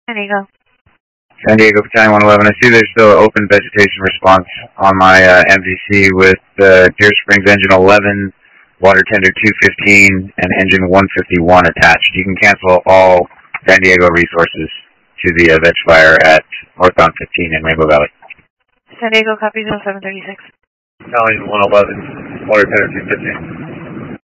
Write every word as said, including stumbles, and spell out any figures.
San Diego. San Diego Battalion one eleven. I see there's still an open vegetation response on my uh, M V C with uh, Deer Springs engine eleven, water tender two fifteen, and engine one fifty-one attached. You can cancel all San Diego resources to the uh, veg fire at northbound fifteen in Rainbow Valley. San Diego, copy zero seven thirty-six. Battalion one eleven, water tender two fifteen.